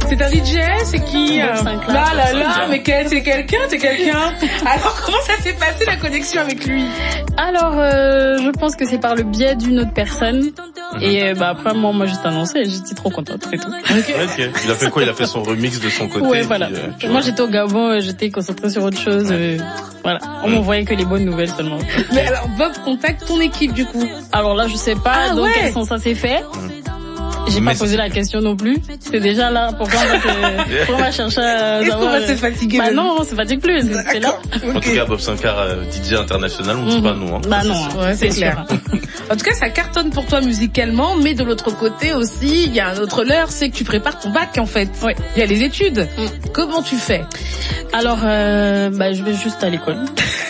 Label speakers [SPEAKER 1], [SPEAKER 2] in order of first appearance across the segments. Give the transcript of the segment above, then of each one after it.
[SPEAKER 1] C'est un DJ, c'est qui? Là, mais c'est quelqu'un. Alors, comment ça s'est passé la connexion avec lui?
[SPEAKER 2] Alors, je pense que c'est par le biais d'une autre personne. Et après, moi, juste annoncé, j'étais trop contente, c'est tout.
[SPEAKER 3] Ok. Il a fait quoi? Il a fait son remix de son côté.
[SPEAKER 2] Ouais, voilà. Moi, j'étais au Gabon, j'étais concentrée sur autre chose. Voilà. On m'envoyait que les bonnes nouvelles seulement.
[SPEAKER 1] Mais alors, Bob contacte ton équipe, du coup.
[SPEAKER 2] Alors là, je sais pas dans quel sens ça s'est fait. J'ai pas posé la question non plus. C'était déjà là. Pourquoi on va chercher à
[SPEAKER 1] Est-ce qu'on va se fatiguer?
[SPEAKER 2] Bah non, on se fatigue plus. C'est là.
[SPEAKER 3] Okay. En tout cas, Bob Sinclair, DJ international, on ne dit pas non. Hein.
[SPEAKER 2] Bah non,
[SPEAKER 1] ouais, c'est clair. En tout cas, ça cartonne pour toi musicalement, mais de l'autre côté aussi, il y a un autre leurre, c'est que tu prépares ton bac en fait.
[SPEAKER 2] Oui.
[SPEAKER 1] Il y a les études. Comment tu fais?
[SPEAKER 2] Alors, je vais juste à l'école.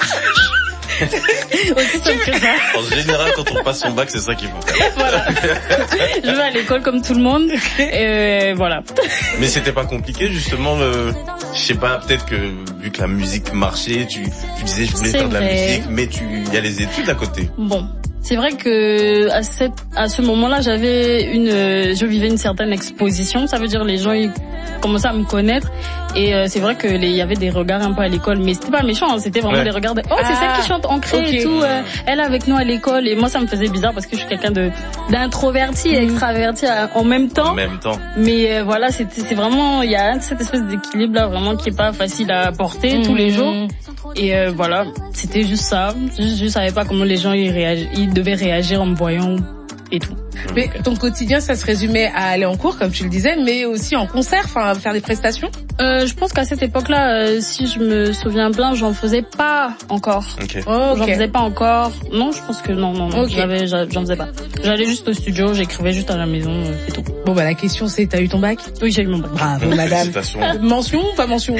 [SPEAKER 3] En général, quand on passe son bac, c'est ça qu'il faut faire.
[SPEAKER 2] Voilà. Je vais à l'école comme tout le monde. Et voilà.
[SPEAKER 3] Mais c'était pas compliqué, justement. Je sais pas, peut-être que vu que la musique marchait, tu disais je voulais faire de la musique, mais il y a les études à côté.
[SPEAKER 2] Bon. C'est vrai que à ce moment-là, je vivais une certaine exposition. Ça veut dire les gens ils commençaient à me connaître et c'est vrai que il y avait des regards un peu à l'école, mais c'était pas méchant, hein, c'était vraiment des regards de c'est celle qui chante ancrée et tout. Elle avec nous à l'école et moi ça me faisait bizarre parce que je suis quelqu'un d'introverti et extraverti en même temps. Mais voilà, c'est vraiment il y a cette espèce d'équilibre là vraiment qui est pas facile à porter tous les jours. Et voilà, c'était juste ça. Je savais pas comment les gens ils devaient réagir en me voyant et tout.
[SPEAKER 1] Mais ton quotidien, ça se résumait à aller en cours, comme tu le disais, mais aussi en concert, enfin faire des prestations.
[SPEAKER 2] Je pense qu'à cette époque-là, si je me souviens bien, j'en faisais pas encore. J'en faisais pas encore. Non, je pense que non. J'en faisais pas. J'allais juste au studio, j'écrivais juste à la maison, c'est tout.
[SPEAKER 1] Bon la question c'est, t'as eu ton bac?
[SPEAKER 2] Oui, j'ai eu mon bac.
[SPEAKER 1] Bravo madame. Mention ou pas mention?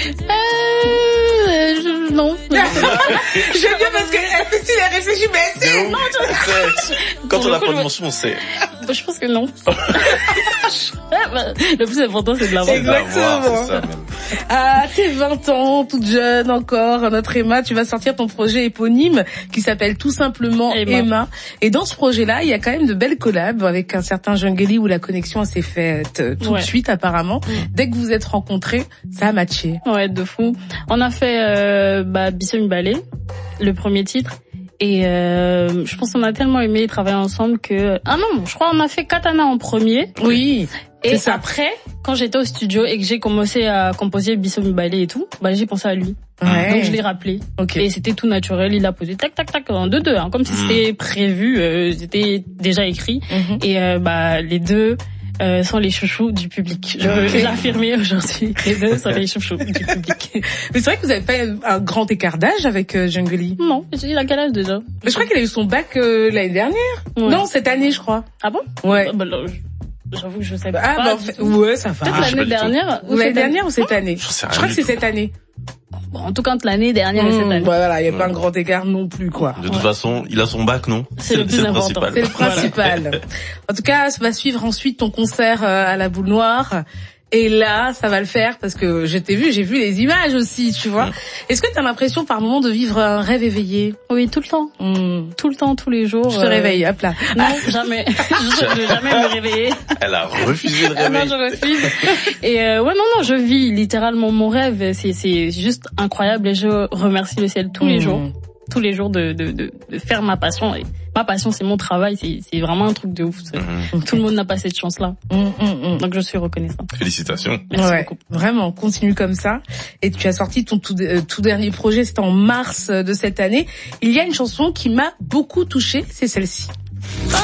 [SPEAKER 2] Non.
[SPEAKER 1] J'aime bien parce qu'elle fait style, elle réfléchit, mais elle sait.
[SPEAKER 3] Non, quand on n'a pas de mention, on sait.
[SPEAKER 2] Je pense que non. Le plus important, c'est de l'avoir.
[SPEAKER 1] Exactement.
[SPEAKER 3] C'est ça, même.
[SPEAKER 1] À tes 20 ans, toute jeune encore, notre Emma, tu vas sortir ton projet éponyme qui s'appelle tout simplement Emma. Et dans ce projet-là, il y a quand même de belles collabs avec un certain Jungeli où la connexion s'est faite tout de suite apparemment. Dès que vous êtes rencontrés, ça a matché.
[SPEAKER 2] Ouais, de fou. On a fait Bissomme Ballet, le premier titre. Et je pense qu'on a tellement aimé travailler ensemble que... Ah non, je crois qu'on a fait Katana en premier.
[SPEAKER 1] Oui.
[SPEAKER 2] Et après, quand j'étais au studio et que j'ai commencé à composer Bissomme Ballet et tout, j'ai pensé à lui.
[SPEAKER 1] Ouais.
[SPEAKER 2] Donc je l'ai rappelé. Et c'était tout naturel, il a posé tac tac tac en 2-2, hein, comme si c'était prévu, c'était déjà écrit. Et les deux sont les chouchous du public. Je veux l'affirmer aujourd'hui. Les deux sont les chouchous du public.
[SPEAKER 1] Mais c'est vrai que vous avez pas un grand écart d'âge avec Jungeli.
[SPEAKER 2] Non, il a quel âge déjà?
[SPEAKER 1] Mais je crois qu'il a eu son bac l'année dernière. Ouais. Non, cette année, je crois.
[SPEAKER 2] Ah bon?
[SPEAKER 1] Ouais.
[SPEAKER 2] J'avoue que je sais pas.
[SPEAKER 1] Ouais, ça va.
[SPEAKER 2] Peut-être l'année dernière.
[SPEAKER 1] L'année dernière ou cette année?
[SPEAKER 3] Je
[SPEAKER 1] crois que c'est cette année.
[SPEAKER 2] Bon, en tout cas, entre l'année dernière et cette année.
[SPEAKER 1] Voilà, il y a pas un grand écart non plus, quoi.
[SPEAKER 3] De toute façon, il a son bac, non?
[SPEAKER 2] C'est le principal.
[SPEAKER 1] C'est le principal. En tout cas, ça va suivre ensuite ton concert à la Boule Noire. Et là, ça va le faire parce que j'ai vu les images aussi, tu vois. Est-ce que t'as l'impression par moment de vivre un rêve éveillé?
[SPEAKER 2] Oui, tout le temps. Tout le temps, tous les jours.
[SPEAKER 1] Je te réveille, hop là.
[SPEAKER 2] Non, jamais. Je vais jamais me réveiller.
[SPEAKER 3] Elle a refusé le réveil.
[SPEAKER 2] Non, je refuse. Et non, je vis littéralement mon rêve. C'est juste incroyable et je remercie le ciel tous les jours. Tous les jours de faire ma passion. Et ma passion, c'est mon travail. C'est vraiment un truc de ouf. Tout le monde n'a pas cette chance-là. Donc je suis reconnaissante.
[SPEAKER 3] Félicitations.
[SPEAKER 2] Merci beaucoup.
[SPEAKER 1] Vraiment, continue comme ça. Et tu as sorti ton tout dernier projet, c'était en mars de cette année. Il y a une chanson qui m'a beaucoup touchée, c'est celle-ci.